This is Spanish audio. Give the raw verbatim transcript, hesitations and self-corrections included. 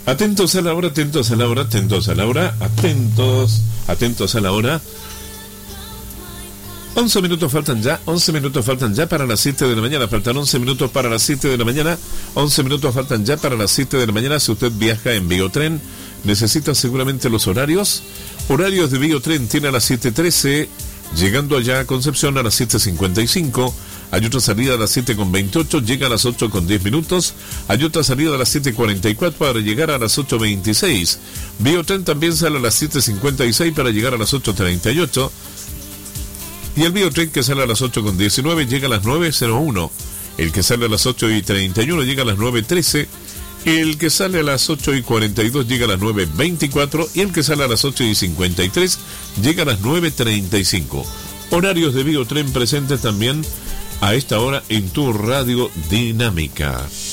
Atentos a la hora, atentos a la hora, atentos a la hora, atentos, atentos a la hora. once minutos faltan ya, once minutos faltan ya para las siete de la mañana, faltan once minutos para las siete de la mañana, once minutos faltan ya para las siete de la mañana. Si usted viaja en Biotren, necesita seguramente los horarios. Horarios de Biotren tiene a las siete trece, llegando allá a Concepción a las siete cincuenta y cinco. Hay otra salida a las siete con veintiocho, llega a las ocho con diez minutos. Hay otra salida a las siete cuarenta y cuatro para llegar a las ocho veintiséis. Biotren también sale a las siete cincuenta y seis para llegar a las ocho treinta y ocho. Y el Biotren que sale a las ocho con diecinueve llega a las nueve cero uno. El que sale a las ocho y treinta y uno llega a las nueve trece. El que sale a las ocho y cuarenta y dos llega a las nueve veinticuatro. Y el que sale a las ocho y cincuenta y tres llega a las nueve treinta y cinco. Horarios de Biotren presentes también a esta hora en tu radio dinámica.